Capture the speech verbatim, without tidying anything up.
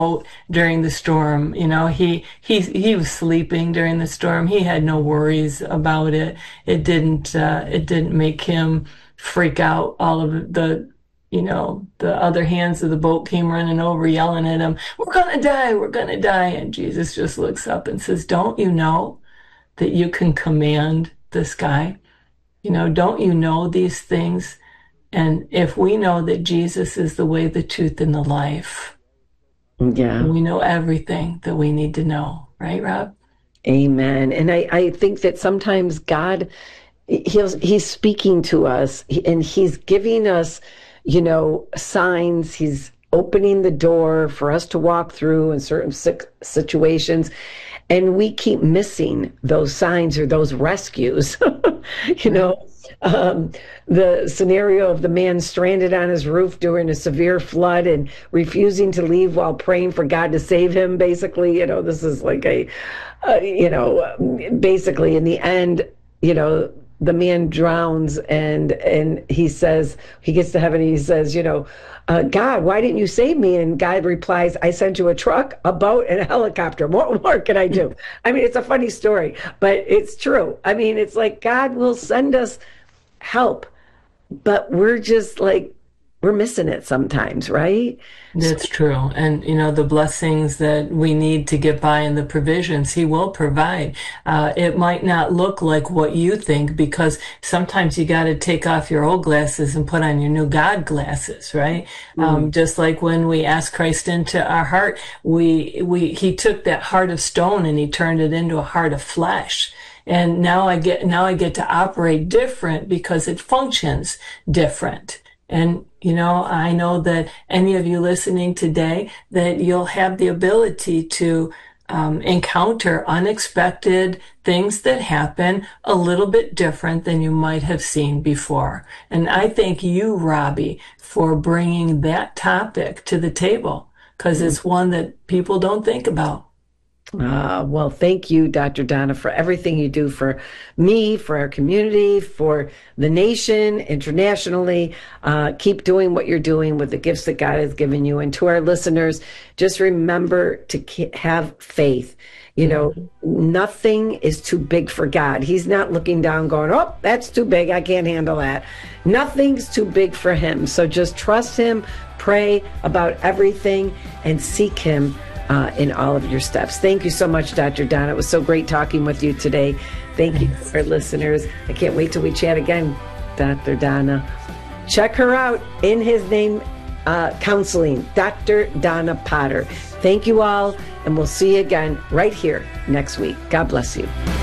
during the storm. You know, he he he was sleeping during the storm. He had no worries about it. It didn't uh, it didn't make him freak out. All of the you know the other hands of the boat came running over, yelling at him, "We're gonna die! We're gonna die!" And Jesus just looks up and says, "Don't you know that you can command the sky? You know, don't you know these things? And if we know that Jesus is the way, the truth, and the life." Yeah. We know everything that we need to know, right, Rob? Amen. And I, I think that sometimes God, he's, he's speaking to us and he's giving us, you know, signs. He's opening the door for us to walk through in certain situations. And we keep missing those signs or those rescues, you know. Um, the scenario of the man stranded on his roof during a severe flood and refusing to leave while praying for God to save him. Basically, you know, this is like a, uh, you know, basically in the end, you know, the man drowns and and he says, he gets to heaven and he says, you know, uh, God, why didn't you save me? And God replies, I sent you a truck, a boat, and a helicopter. What more can I do? I mean, it's a funny story, but it's true. I mean, it's like God will send us help, but we're just like, we're missing it sometimes, right? That's true. And, you know, the blessings that we need to get by and the provisions he will provide. Uh, it might not look like what you think, because sometimes you got to take off your old glasses and put on your new God glasses, right? Mm. Um, just like when we ask Christ into our heart, we, we, he took that heart of stone and he turned it into a heart of flesh. And now I get, now I get to operate different because it functions different. And, you know, I know that any of you listening today, that you'll have the ability to um, encounter unexpected things that happen a little bit different than you might have seen before. And I thank you, Robbie, for bringing that topic to the table, because mm-hmm. it's one that people don't think about. Uh, well, thank you, Doctor Donna, for everything you do for me, for our community, for the nation, internationally. Uh, keep doing what you're doing with the gifts that God has given you. And to our listeners, just remember to have faith. You know, nothing is too big for God. He's not looking down going, oh, that's too big. I can't handle that. Nothing's too big for him. So just trust him, pray about everything, and seek him Uh, in all of your steps. Thank you so much, Doctor Donna. It was so great talking with you today. Thank you for listeners. I can't wait till we chat again, Doctor Donna. Check her out, In His Name uh, Counseling, Doctor Donna Potter. Thank you all, and we'll see you again right here next week. God bless you.